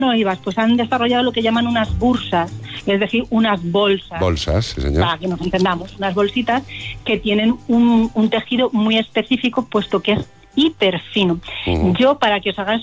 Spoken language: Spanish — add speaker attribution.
Speaker 1: Noivas pues han desarrollado lo que llaman unas bursas, es decir, unas bolsas.
Speaker 2: Bolsas, sí, señor.
Speaker 1: Para que nos entendamos, unas bolsitas que tienen un tejido muy específico, puesto que es hiper fino. Yo, para que os hagáis